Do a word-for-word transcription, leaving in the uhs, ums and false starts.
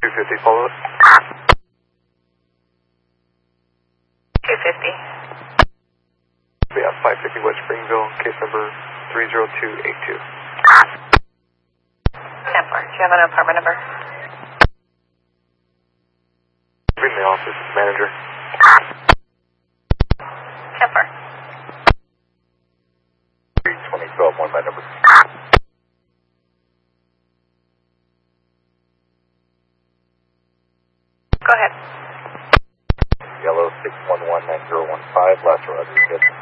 two fifty, follow up. two fifty. Yeah, five fifty West Springville, case number three zero two eight two. Kepler, do you have an apartment number? In the office, manager. Kepler. three twenty twelve, one by number. Go ahead. Yellow six one one nine zero one five, last row,